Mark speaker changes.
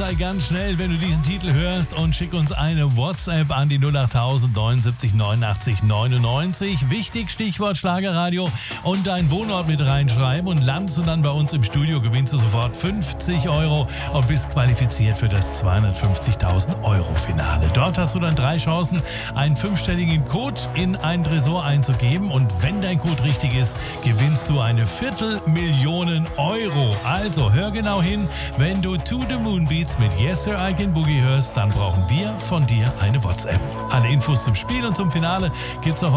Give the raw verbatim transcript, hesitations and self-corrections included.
Speaker 1: sei ganz schnell, wenn du diesen Titel hörst und schick uns eine WhatsApp an die null acht null null neun sieben neun neun neunundneunzig. Wichtig, Stichwort Schlagerradio und dein Wohnort mit reinschreiben und landest du dann bei uns im Studio, gewinnst du sofort fünfzig Euro und bist qualifiziert für das zweihundertfünfzigtausend Euro Finale. Dort hast du dann drei Chancen, einen fünfstelligen Code in ein Tresor einzugeben und wenn dein Code richtig ist, gewinnst du eine Viertelmillion Euro. Also hör genau hin, wenn du To The Moon Beats mit Yes Sir I Can Boogie hörst, dann brauchen wir von dir eine WhatsApp. Alle Infos zum Spiel und zum Finale gibt's auch